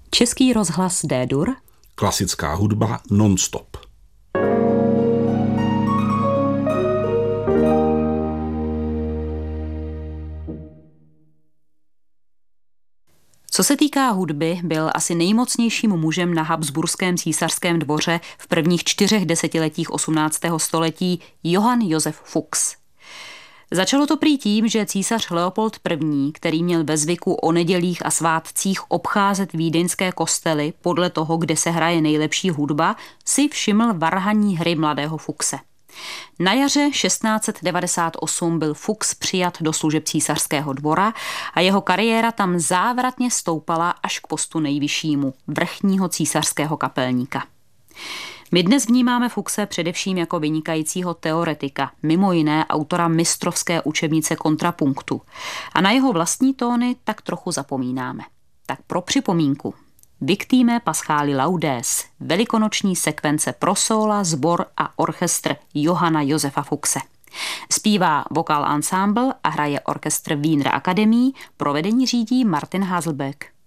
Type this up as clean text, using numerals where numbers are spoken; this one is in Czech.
Český rozhlas D-dur. Klasická hudba non-stop. Co se týká hudby, byl asi nejmocnějším mužem na habsburském císařském dvoře v prvních 4 desetiletích 18. století Johann Josef Fuchs. Začalo to prý tím, že císař Leopold I., který měl ve zvyku o nedělích a svátcích obcházet vídeňské kostely podle toho, kde se hraje nejlepší hudba, si všiml varhanní hry mladého Fuchse. Na jaře 1698 byl Fuchs přijat do služeb císařského dvora a jeho kariéra tam závratně stoupala až k postu nejvyššímu, vrchního císařského kapelníka. My dnes vnímáme Fuchse především jako vynikajícího teoretika, mimo jiné autora mistrovské učebnice kontrapunktu. A na jeho vlastní tóny tak trochu zapomínáme. Tak pro připomínku. Victime Paschali Laudes, velikonoční sekvence pro sóla, sbor a orchestr Johanna Josefa Fuchse. Zpívá vokál ensemble a hraje orchestr Wiener Akademie, provedení řídí Martin Haselbeck.